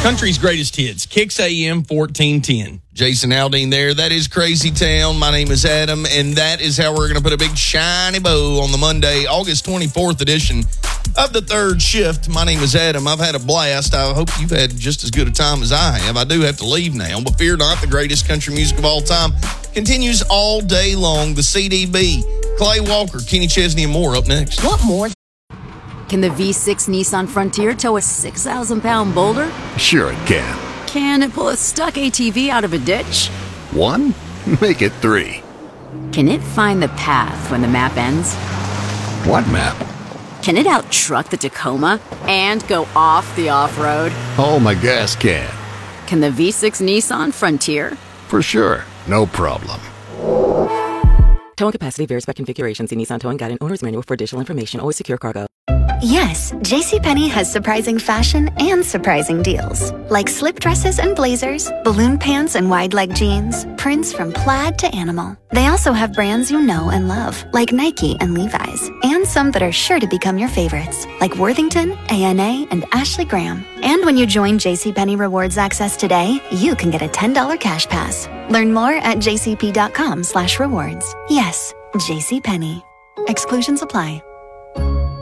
Country's greatest hits, Kicks AM 1410. Jason Aldean there. That is Crazy Town. My name is Adam, and that is how we're going to put a big shiny bow on the Monday, August 24th edition of the third shift. My name is Adam. I've had a blast. I hope you've had just as good a time as I have. I do have to leave now, but fear not, the greatest country music of all time continues all day long. The CDB, Clay Walker, Kenny Chesney, and more up next. What more? Can the V6 Nissan Frontier tow a 6,000-pound boulder? Sure it can. Can it pull a stuck ATV out of a ditch? 1? Make it 3. Can it find the path when the map ends? What map? Can it out-truck the Tacoma and go off the off-road? Oh, my gas can. Can the V6 Nissan Frontier? For sure. No problem. Towing capacity varies by configuration. See Nissan Towing Guide and Owner's Manual for additional information. Always secure cargo. Yes, JCPenney has surprising fashion and surprising deals. Like slip dresses and blazers, balloon pants and wide leg jeans, prints from plaid to animal. They also have brands you know and love, like Nike and Levi's, and some that are sure to become your favorites, like Worthington, A&A, and Ashley Graham. And when you join JCPenney Rewards Access today, you can get a $10 cash pass. Learn more at jcp.com/rewards. Yes, JCPenney. Exclusions apply.